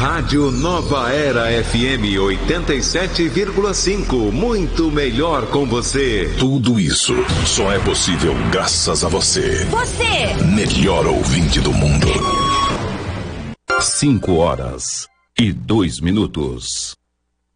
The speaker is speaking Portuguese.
Rádio Nova Era FM 87,5. Muito melhor com você. Tudo isso só é possível graças a você. Você! Melhor ouvinte do mundo. 5 horas e 2 minutos.